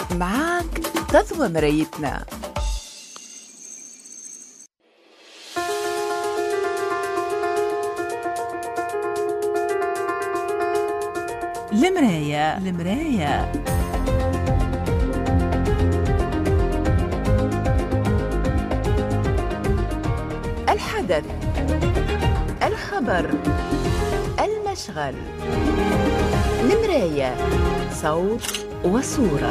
معاك تضوى مرايتنا. المراية الحدث، الخبر، المشغل. المراية صوت وصورة.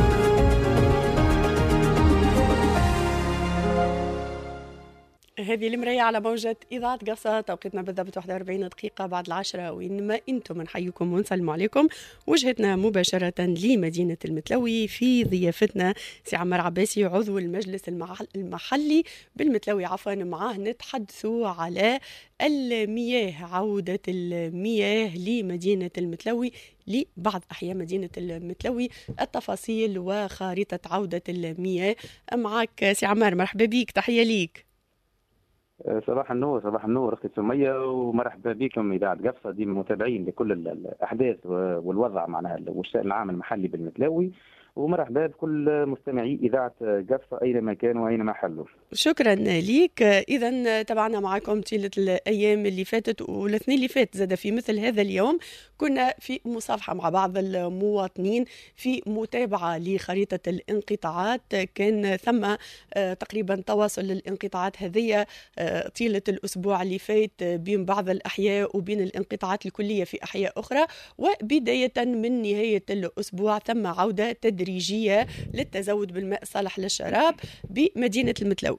هذه المراية على موجة إذاعة قصة، توقيتنا بالضبط 41 دقيقة بعد 10، وإنما أنتم نحييكم ونسلم عليكم. وجهتنا مباشرة لمدينة المتلوي في ضيافتنا سي عمار عباسي عضو المجلس المحلي بالمتلوي. معاه نتحدثوا على المياه، عودة المياه لمدينة المتلوي لبعض أحياء مدينة المتلوي، التفاصيل وخارطة عودة المياه. معك سي عمار، مرحبا بيك، تحية ليك. صباح النور اختي سميه، ومرحبا بكم اذاعه قفصه، ديما متابعين لكل الاحداث والوضع معناها والشان العام المحلي بالمتلاوي، ومرحبا بكل مستمعي اذاعه قفصه اينما كانوا واينما حلوا. شكرا ليك. اذا تابعنا معكم طيله الايام اللي فاتت والاثنين اللي فات زاد في مثل هذا اليوم كنا في مصافحه مع بعض المواطنين في متابعه لخريطه الانقطاعات. كان ثم تقريبا تواصل للانقطاعات هذه طيله الاسبوع اللي فات بين بعض الاحياء وبين الانقطاعات الكليه في احياء اخرى، وبدايه من نهايه الاسبوع ثم عوده تدريجيه للتزود بالماء الصالح للشراب بمدينه المتلوي.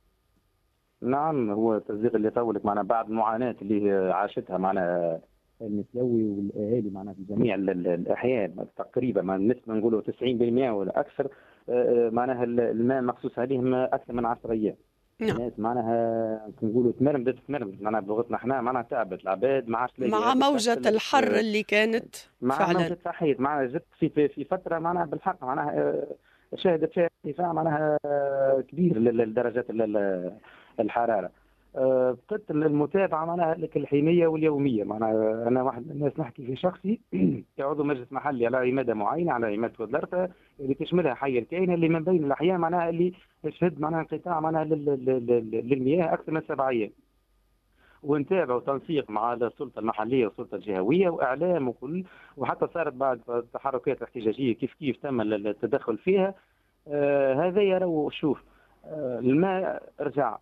نعم، هو التصديق اللي طولت معنا بعد المعاناة اللي عاشتها معنا المتلوي والأهالي معنا في جميع الأحياء تقريبا، ما النسبة نقولوا 90% ولا أكثر، معناها الماء مخصوص عليهم أكثر من 10 أيام. الناس معناها نقولوا تمرمدت معناها بلغتنا احنا معناها تعبت العباد مع موجة الحر اللي كانت مع موجة صحيت معناها جت في فترة معناها بالحق معناها شهدت فيها ارتفاع معناها كبير لدرجات الحرارة. بقيت المتابعة معناها الحينية واليومية. معناها أنا واحد من الناس نحكي في شخصي كعضو مجلس محلي على عمادة معينة، على عمادة ودلرفة اللي تشملها حي الكاينة، اللي من بين الأحياء معناها اللي تشهد معناها انقطاع معناها للمياه أكثر من 7 أيام. ونتابع وتنسيق مع السلطة المحلية والسلطة الجهوية وإعلام وكل، وحتى صارت بعد تحركات احتجاجية كيف تم التدخل فيها. هذا يروا شوف الماء رجع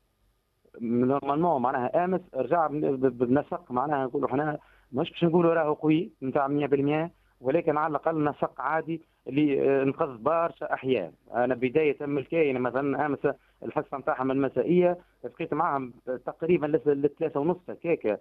نورمالمون معناها امس رجع بنسق معناها نقولوا احنا مش باش نقولوا راهو قوي نتاع 100%، ولكن على الاقل نسق عادي اللي انقذ برشا احياء. انا بدايه من الكاين مثلا امس الحصه نتاعهم المسائيه بقيت معهم تقريبا لثلاثة ونص هكاك،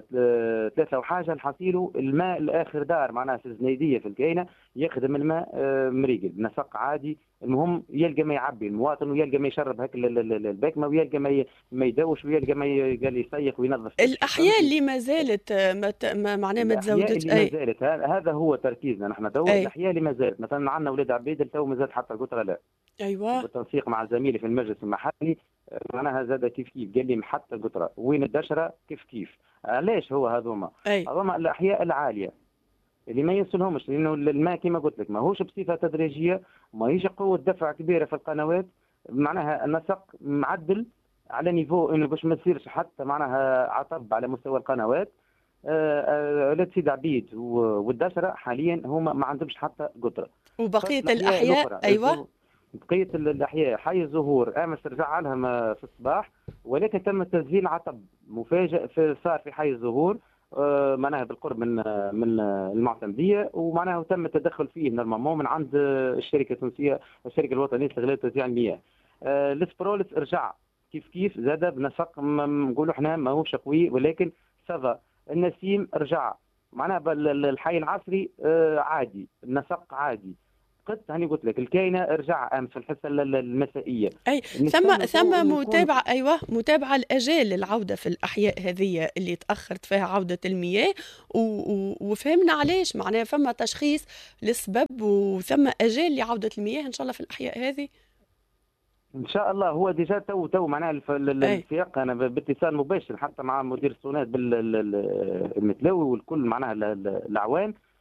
3 وحاجه نحصيلوا الماء لاخر دار معناها في الزنيديه في الكاينه يخدم الماء مريقل نسق عادي. المهم يلقى ما يعبي المواطن ويلقى ما يشرب هك البكمه ويلقى ما يدوش ويلقى ما قال يسيق وينظف. الاحياء اللي ما زالت معناها ما تزودتش ما زالت هذا هو تركيزنا نحن تو. الاحياء اللي ما زالت مثلا عندنا ولاد عبيد تو ما زاد حتى القطره لا. ايوه بالتنسيق مع زميلي في المجلس المحلي معناها زاد كيف قال لي حتى القطره وين الدشره كيف. علاش هو هذوما الاحياء العاليه اللي ما يوصلهمش، لانه الماء كما قلت لك ماهوش بصفه تدريجيه، ماهيش قوه دفع كبيره في القنوات، معناها النسق معدل على نيفو انه باش ما تصيرش حتى معناها عطب على مستوى القنوات. ولاد سيد عبيد والدشره حاليا هما ما عندهمش حتى قطره. وبقيه الاحياء ايوه بقيه الاحياء حي الزهور امس رجع لهم في الصباح، ولكن تم تسجيل عطب مفاجئ صار في حي الزهور معناها بالقرب من المعتمديه، ومعناها تم التدخل فيه نورمالمون من عند الشركه التونسيه الشركه الوطنيه لاستغلال توزيع المياه. السبرولس رجع كيف زاد بنسق نقولوا احنا ماهوش قوي، ولكن صدى النسيم رجع معناها الحي العصري عادي النسق عادي. هاني قلت لك الكاينه رجع امس في الحصه المسائيه. اي ثم متابعه متابعه الاجال للعوده في الاحياء هذه اللي تاخرت فيها عوده المياه، وفهمنا علاش معناها فما تشخيص للسبب وثم اجال لعوده المياه ان شاء الله في الاحياء هذه ان شاء الله. هو ديجا تو معناها السياق انا باتصال مباشر حتى مع مدير الصونات بالمتلوي والكل معناها الاعوان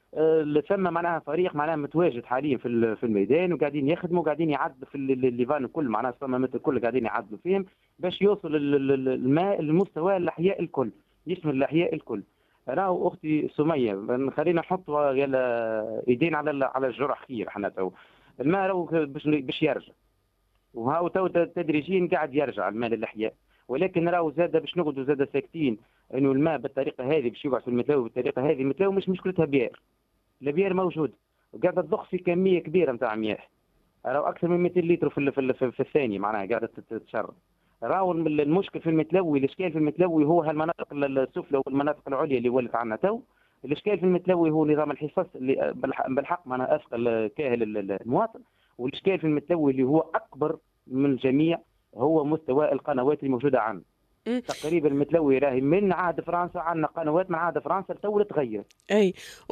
ثم معناها فريق معناها متواجد حاليا في الميدان، وقاعدين يخدموا، قاعدين يعدلوا في الليفان الكل، معناها الصمامات الكل قاعدين يعدلوا فيهم باش يوصل الماء لمستوى الاحياء الكل، يشمل الاحياء الكل. راهو اختي سميه، خلينا نحط ايدين على الجرح خير. احنا تو الماء راهو باش يرجع، وهاو تو تدريجيا قاعد يرجع الماء للاحياء، ولكن راهو زاد باش نقعدوا زاد ساكتين انه الماء بالطريقه هذه باش يقعد في المتلاوي بالطريقه هذه. المتلاوي مش مشكلتها بير، البير موجود وقاعده تضخ في كميه كبيره نتاع مياه، راهو اكثر من 200 لتر في الثانيه معناها قاعده تتشرب. راهو المشكل في المتلوي، الاشكال في المتلوي هو هالمناطق السفلى والمناطق العليا اللي ولت عنا تو. الاشكال في المتلوي هو نظام الحصص اللي بالحق معناها اثقل كاهل المواطن، والاشكال في المتلوي اللي هو اكبر من الجميع هو مستوى القنوات الموجوده عندنا. تقريبا المتلوي راهي من عهد فرنسا، عندنا قنوات من عهد فرنسا تو تغيرت. اي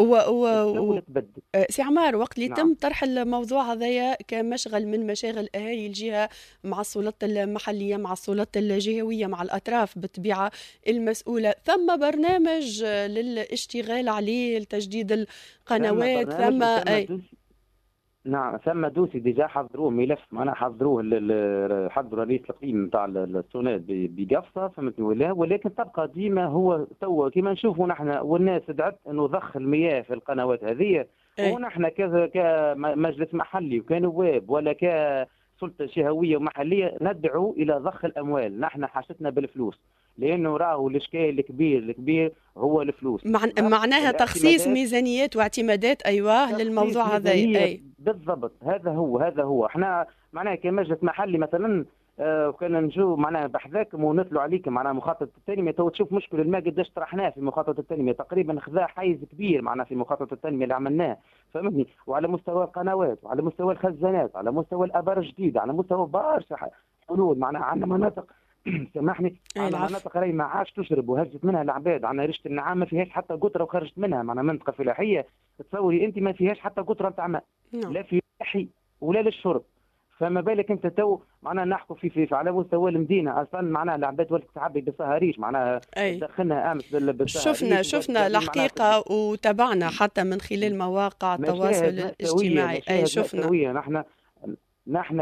تبدل. سي عمار، وقت اللي نعم. تم طرح الموضوع هذايا كمشغل من مشاغل اهالي الجهه مع السلطات المحليه مع السلطات الجهويه مع الاطراف بالطبيعه المسؤوله، ثم برنامج للاشتغال عليه لتجديد القنوات ثم نعم ثم دوسي ديجا حضروه ملف معناها حضروه حضروا رئيس الاقليم نتاع السوناد بقفصه فهمتني ولا، ولكن تبقى ديما هو تو كيما نشوفوا نحن والناس دعت انه ضخ المياه في القنوات هذه، ونحن كمجلس محلي وكنواب ولا كسلطه جهويه ومحليه ندعو الى ضخ الاموال. نحن حاجتنا بالفلوس، لانه راهو الاشكال الكبير هو الفلوس. معناها تخصيص ميزانيات واعتمادات ايوه للموضوع هذا. اي بالضبط، هذا هو احنا معناها كمجلس محلي مثلا كنا نجو معناها بحذاكم ونطلعوا عليكم معناها مخطط التنميه. تو تشوف مشكل الماء قداش طرحناه في مخطط التنميه، تقريبا خذا حيز كبير معناها في مخطط التنميه اللي عملناه فهمتني، وعلى مستوى القنوات وعلى مستوى الخزانات على مستوى الابار الجديده على مستوى برشا حلول. معناها عندنا مناطق سامحني على مناطق راهي ما عادش تشرب وهرجت منها العباد. عندنا ريشه النعام ما فيهاش حتى قطره وخرجت منها، معناها منطقه فلاحيه تصوري انت ما فيهاش حتى قطره نتاع ماء لا فلاحي ولا للشرب. فما بالك انت تو معناها نحكوا في على مستوى المدينه اصلا معناها العباد ولات تعبي بالسهاريش معناها دخلنا امس شفنا الحقيقه وتابعنا حتى من خلال مواقع التواصل الاجتماعي. اي شفنا نحن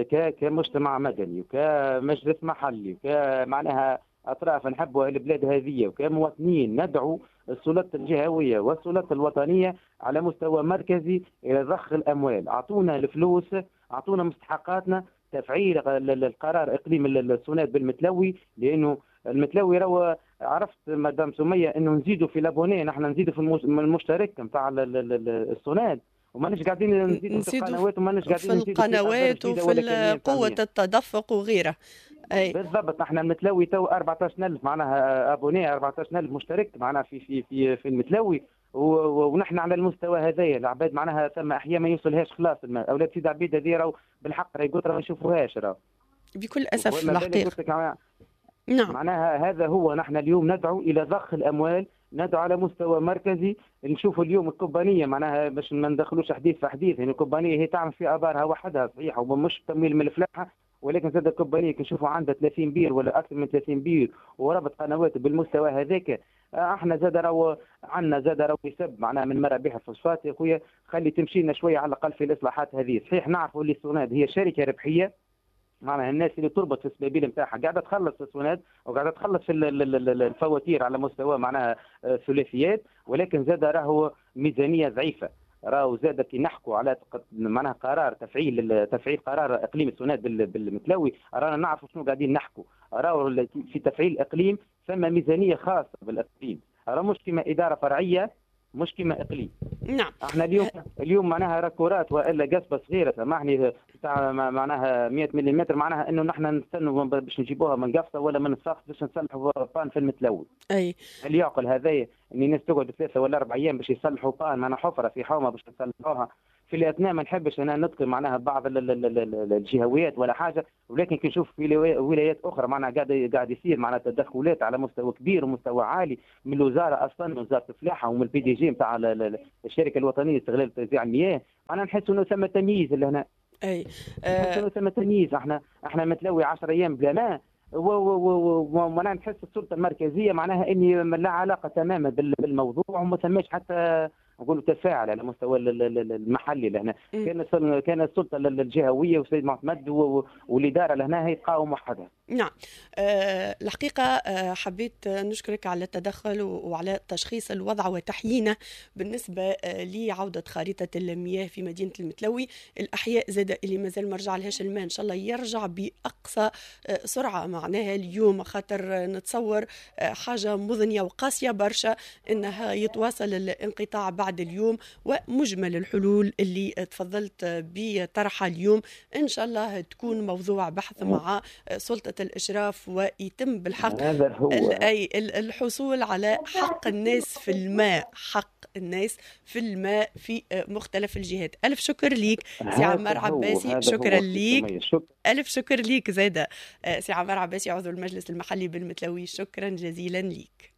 كمجتمع مدني وكمجلس محلي وكمعناها أطراف نحبوا البلاد هذه وكمواطنين ندعو السلطات الجهوية والسلطات الوطنية على مستوى مركزي إلى ضخ الأموال. أعطونا الفلوس، أعطونا مستحقاتنا، تفعيل القرار إقليم السوناد بالمتلوي، لأنه المتلوي راهو عرفت مدام سمية أنه نزيدوا في لابوني، نحن نزيدوا في المشترك نتاع السوناد، وماناش قاعدين نزيدوا في القنوات وماناش قاعدين نزيدوا في القنوات وفي قوة التدفق وغيرها. أي بالضبط. نحن المتلوي تو 14,000 معناها ابوني، 14,000 مشترك معناها في المتلوي، ونحن على المستوى هذايا العباد معناها ثم احياء ما يوصلهاش خلاص الماء. اولاد سيد عبيد هذه راهو بالحق راهي قطره ما يشوفوهاش راهو بكل اسف الحقيقه. نعم معناها هذا هو. نحن اليوم ندعو الى ضخ الاموال، ندعو على مستوى مركزي. نشوفوا اليوم الكوبانيه معناها باش ما ندخلوش حديث في حديث، يعني الكوبانيه هي تعمل في ابارها وحدها صحيح ومش تمويل من الفلاحه، ولكن زاد الكوبانيه كنشوفوا عندها 30 بير ولا اكثر من 30 بير وربط قنوات بالمستوى هذاك. احنا زاد راهو عندنا زاد راهو يسب معناها من مرابيح الفوسفات يا خويا، خلي تمشي لنا شويه على الاقل في الاصلاحات هذه. صحيح نعرفوا اللي السوناد هي شركه ربحيه، معناها الناس اللي تربط في السبابيل نتاعها قاعده تخلص في السوناد وقاعده تخلص في الفواتير على مستوى معناها ثلاثيات، ولكن زاد راهو ميزانيه ضعيفه. راهو زاد كي نحكوا على معناها قرار تفعيل قرار اقليم السوناد بالمتلوي، رانا نعرفوا شنو قاعدين نحكوا. راهو في تفعيل اقليم ثم ميزانيه خاصه بالاقليم، راه مش كما اداره فرعيه مش كما اقليم. نعم احنا اليوم معناها راكورات والا قصبه صغيره سامحني تاع معناها 100 ملم معناها انه نحن نستنوا باش نجيبوها من قفصه ولا من السقف باش نصلحوا بان في المتلوي. اي اللي يعقل هذايا ان الناس تقعد 3 ولا 4 ايام باش يصلحوا بان معناها حفره في حومه باش يصلحوها. في الاثناء ما نحبش انا نذكر معناها بعض الجهويات ولا حاجه، ولكن كي نشوف في ولايات اخرى معناها قاعد يصير معناها تدخلات على مستوى كبير ومستوى عالي من الوزاره اصلا، من وزاره الفلاحه ومن البي دي جي نتاع الشركه الوطنيه لاستغلال توزيع المياه. انا نحس انه ثم تمييز لهنا. اي نحس انه ثم تمييز. احنا متلوي 10 ايام بلا ماء وانا نحس السلطه المركزيه معناها اني لا علاقه تماما بالموضوع وما ثماش حتى نقولوا تفاعل على مستوى المحلي لهنا. كان السلطه الجهويه وسيد معتمد والاداره لهنا هي تقاوم وحدها. نعم. الحقيقة حبيت نشكرك على التدخل وعلى تشخيص الوضع وتحيينه بالنسبة لعودة خريطة المياه في مدينة المتلوي. الأحياء زاد اللي مازال مرجع لهاش الماء إن شاء الله يرجع بأقصى سرعة معناها اليوم، خاطر نتصور حاجة مضنية وقاسية برشا إنها يتواصل الانقطاع بعد اليوم. ومجمل الحلول اللي تفضلت بطرحها اليوم إن شاء الله تكون موضوع بحث مع سلطة الإشراف، ويتم بالحق الحصول على حق الناس في الماء، حق الناس في الماء في مختلف الجهات. ألف شكر ليك سي عمار عباسي. شكرا ليك. ألف شكر ليك زادة سي عمار عباسي عضو المجلس المحلي بالمتلوي. شكرا جزيلا ليك.